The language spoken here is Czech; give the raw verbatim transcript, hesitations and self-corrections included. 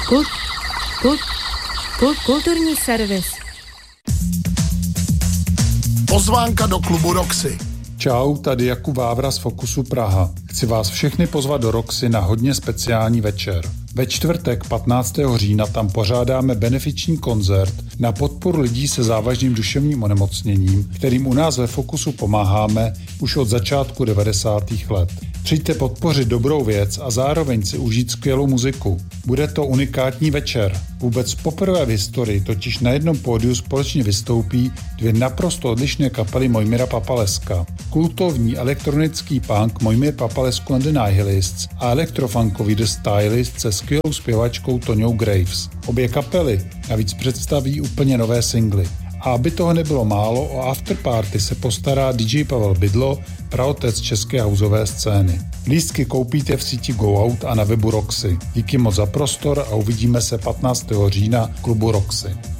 Kult, kult, kult, kulturní servis. Pozvánka do klubu Roxy. Čau, tady Jakub Vávra z Fokusu Praha. Chci vás všechny pozvat do Roxy na hodně speciální večer. Ve čtvrtek patnáctého října tam pořádáme benefiční koncert na podporu lidí se závažným duševním onemocněním, kterým u nás ve Fokusu pomáháme už od začátku devadesátých let. Přijďte podpořit dobrou věc a zároveň si užít skvělou muziku. Bude to unikátní večer. Vůbec poprvé v historii totiž na jednom pódiu společně vystoupí dvě naprosto odlišné kapely Mojmíra Papaleska. Kultovní elektronický punk Mojmír Papalesku and the Nihilists a elektrofunkový The Stylists se skvělou zpěvačkou Toňou Graves. Obě kapely navíc představí úplně nové singly. A aby toho nebylo málo, o afterparty se postará dý džej Pavel Bydlo, praotec české houseové scény. Lístky koupíte v síti Go Out a na webu Roxy. Díky moc za prostor a uvidíme se patnáctého října v klubu Roxy.